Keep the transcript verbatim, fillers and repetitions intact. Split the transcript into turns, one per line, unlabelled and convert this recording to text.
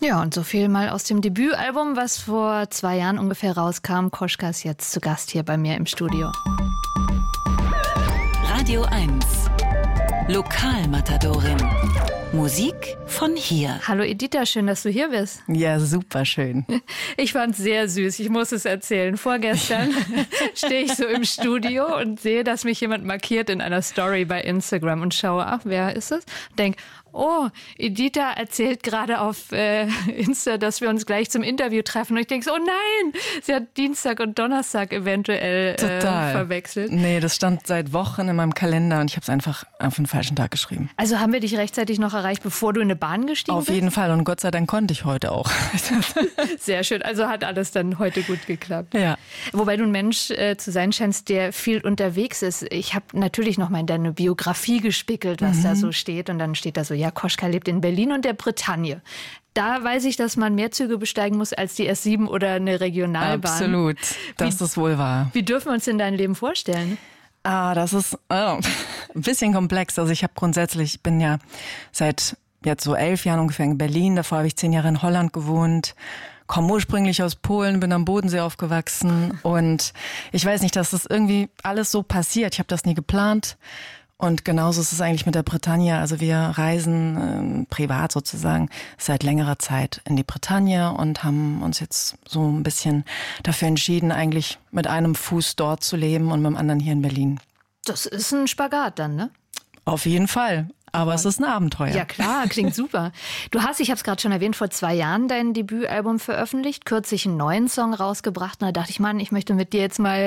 Ja, und so viel mal aus dem Debütalbum, was vor zwei Jahren ungefähr rauskam. Koschka ist jetzt zu Gast hier bei mir im Studio.
Radio eins. Lokalmatadorin. Musik von hier.
Hallo Editha, schön, dass du hier bist.
Ja, super schön.
Ich fand's sehr süß, ich muss es erzählen. Vorgestern stehe ich so im Studio und sehe, dass mich jemand markiert in einer Story bei Instagram und schaue, ach, wer ist es? Denk, oh, Editha erzählt gerade auf äh, Insta, dass wir uns gleich zum Interview treffen. Und ich denke so, oh nein, sie hat Dienstag und Donnerstag eventuell äh, verwechselt.
Nee, das stand seit Wochen in meinem Kalender und ich habe es einfach auf den falschen Tag geschrieben.
Also haben wir dich rechtzeitig noch erreicht, bevor du in eine Bahn gestiegen
Auf
bist?
Auf jeden Fall und Gott sei Dank konnte ich heute auch.
Sehr schön, also hat alles dann heute gut geklappt.
Ja.
Wobei du ein Mensch äh, zu sein scheinst, der viel unterwegs ist. Ich habe natürlich noch mal in deine Biografie gespickelt, was mhm. da so steht. Und dann steht da so, ja, Koschka lebt in Berlin und der Bretagne. Da weiß ich, dass man mehr Züge besteigen muss als die S sieben oder eine Regionalbahn.
Absolut, dass das wohl war.
Wie dürfen wir uns denn dein Leben vorstellen?
Ah, das ist oh, ein bisschen komplex. Also ich habe grundsätzlich, ich bin ja seit jetzt so elf Jahren ungefähr in Berlin. Davor habe ich zehn Jahre in Holland gewohnt. Komme ursprünglich aus Polen, bin am Bodensee aufgewachsen. Und ich weiß nicht, dass das irgendwie alles so passiert. Ich habe das nie geplant. Und genauso ist es eigentlich mit der Bretagne. Also wir reisen äh, privat sozusagen seit längerer Zeit in die Bretagne und haben uns jetzt so ein bisschen dafür entschieden, eigentlich mit einem Fuß dort zu leben und mit dem anderen hier in Berlin.
Das ist ein Spagat dann, ne?
Auf jeden Fall. Aber es ist ein Abenteuer.
Ja klar, klingt super. Du hast, ich habe es gerade schon erwähnt, vor zwei Jahren dein Debütalbum veröffentlicht, kürzlich einen neuen Song rausgebracht. Und da dachte ich, Mann, ich möchte mit dir jetzt mal